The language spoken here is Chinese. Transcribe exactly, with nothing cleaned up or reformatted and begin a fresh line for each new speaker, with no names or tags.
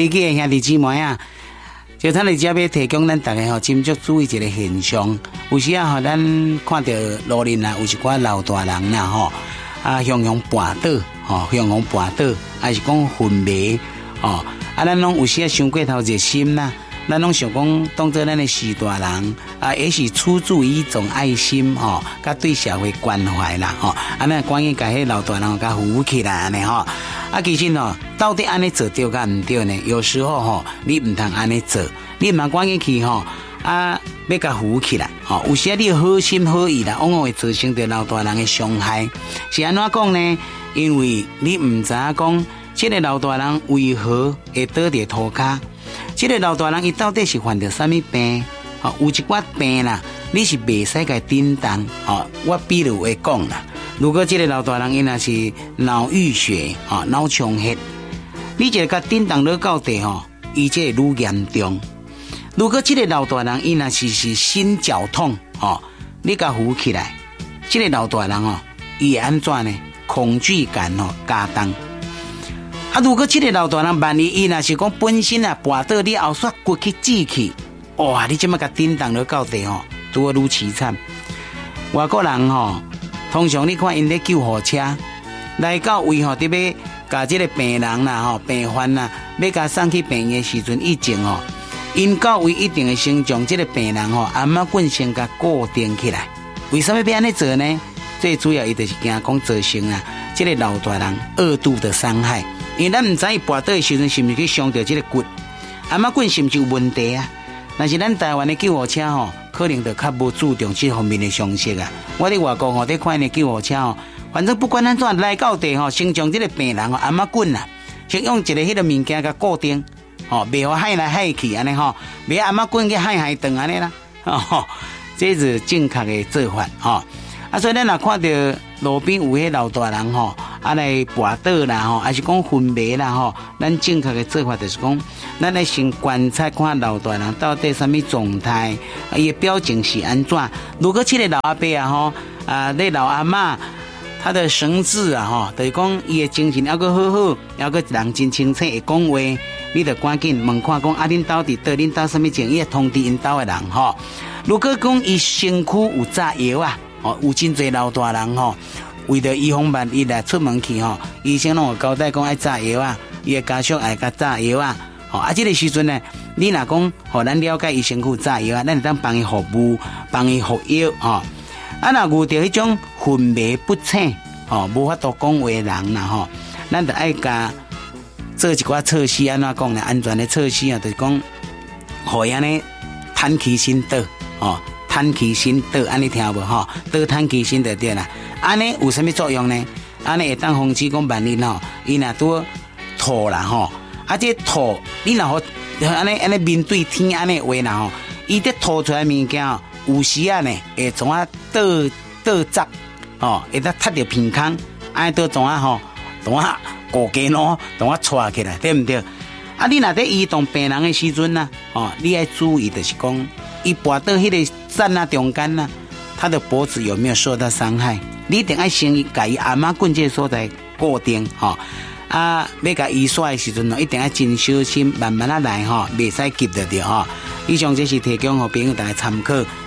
第几个兄弟姊妹啊，就咱哋只要提供咱大家吼，斟酌注意一个现象。有时啊，吼，咱看到路面啊，有一寡老大人啦，吼，啊，向向绊倒，吼，向向绊倒，还是讲昏迷，哦，啊，咱拢有时啊，伤过头热心啦。咱拢想讲当做咱的士大人啊，也是出自于一种爱心吼，甲对社会关怀啦吼，啊，咱关于甲迄老大人甲扶起来安尼吼，啊，其实吼，到底安尼做对甲唔对呢？有时候吼，你唔通安尼做，你嘛关于去吼啊，要甲扶起来吼，有时啊，你好心好意啦，往往会造成对老大人的伤害。是安怎讲呢？因为你唔知影讲，这个老大人为何会倒伫涂骹？这个老大人伊到底是患着什么病？哦，有一寡病啦，你是袂使甲叮当。哦，我比如会讲啦，如果这个老大人伊若是脑淤血、哦脑充血，你就甲叮当落到地吼，伊这愈严重。如果这个老大人伊若是是心绞痛，哦，你甲扶起来，这个老大人哦，伊会安怎呢？恐惧感哦加重。啊！如果这个老大人万一伊若是讲本身啊跋倒你后煞骨去挤去，哇！你这么甲叮当落到地吼，拄啊愈凄惨。外国人吼，通常你看因咧救护车来到位吼，特别甲这个病人啦吼，病患啦，要甲送去病院的时阵，以前吼，因到位一定会先将这个病人吼按摩棍先甲固定起来。为什么要安尼做呢？最主要伊就是惊讲造成啊，这个老大人二度的伤害。因为咱唔知伊跋倒的时阵是不是去伤到这个骨，按摩棍是不是有问题啊？但是咱台湾的救护车吼，可能就较无注重这方面的常识啊。我伫外国吼，伫看的救护车吼，反正不管咱怎来到地吼，先将这个病人吼按摩棍啊，先用一个迄个物件甲固定，吼，袂好害来害去安尼吼，袂按摩棍去害害断安尼啦，吼，这是正确的做法吼。啊，所以咱若看到路边有迄老大人吼，啊来跋倒啦吼，还是讲昏迷啦吼，咱正确的做法就是讲，咱来先观察看老大人到底什么状态，啊，伊的表情是安怎。如果这个老阿伯啊吼，啊，那老阿嬷，他的神智啊吼，就是讲伊的精神还阁好好，还阁人真清楚会讲话，你得赶紧问看讲啊，恁到底对恁到什么情，伊会通知因兜的人吼。如果讲伊身躯有炸药啊。哦，有真侪老大人吼，为着预防万一来出门去吼，医生拢有交代讲爱炸药啊，伊的家属爱甲炸药啊。吼啊，这个时阵呢，你若讲互咱了解伊身躯炸药啊，咱就当帮伊服务，帮伊服药吼。啊，若遇到迄种昏迷不醒吼，无法度讲话的人啦吼，咱就爱甲做一寡措施，安怎讲呢？安全的措施啊，就是讲，互伊安尼坦起心倒吼。坦起心倒，安尼听无吼？倒坦起心就对啦。安尼有什么作用呢？安尼会当防止讲万一吼，伊若拄吐啦吼，啊这吐，你若好安尼安尼面对天安尼话啦吼，伊这吐出来物件吼，有时啊呢会从啊倒倒砸吼，会当踢着鼻孔，安尼倒从啊吼，从啊骨架咯，从啊拽起来，对唔对？啊，你若在移动病人的时阵呐，哦，你要注意的是讲。伊跋到迄个站啊中间啊，他的脖子有没有受到伤害？你一定要先甲伊按摩棍这所在固定吼、哦，啊，要甲移刷的时阵哦，一定要真小心，慢慢啊来吼，袂使急着着吼。以上这是提供互朋友大家参考。